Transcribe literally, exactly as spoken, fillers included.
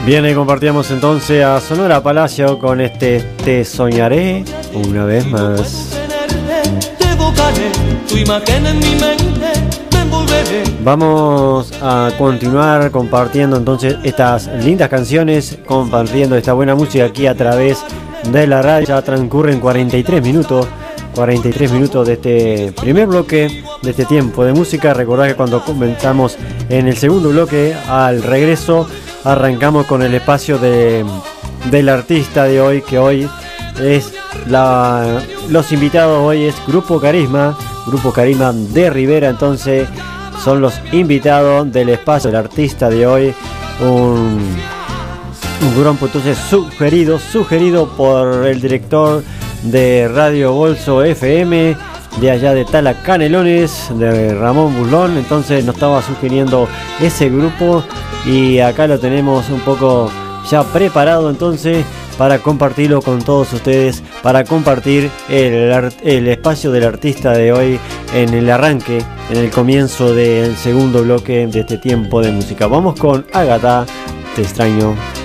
Bien, y compartíamos entonces a Sonora Palacio con este Te soñaré una vez más. Vamos a continuar compartiendo entonces estas lindas canciones, compartiendo esta buena música aquí a través de la radio. Ya transcurren cuarenta y tres minutos, cuarenta y tres minutos de este primer bloque, de este tiempo de música. Recordad que cuando comentamos en el segundo bloque, al regreso, arrancamos con el espacio de, del artista de hoy, que hoy es la, los invitados hoy es Grupo Carisma, Grupo Carisma de Rivera. Entonces son los invitados del espacio del artista de hoy, un, un grupo entonces sugerido, sugerido por el director de Radio Bolso F M de allá de Tala Canelones, de Ramón Bulón. Entonces nos estaba sugiriendo ese grupo y acá lo tenemos un poco ya preparado entonces para compartirlo con todos ustedes, para compartir el, el espacio del artista de hoy en el arranque, en el comienzo del segundo bloque de este tiempo de música. Vamos con Ágata, Te extraño.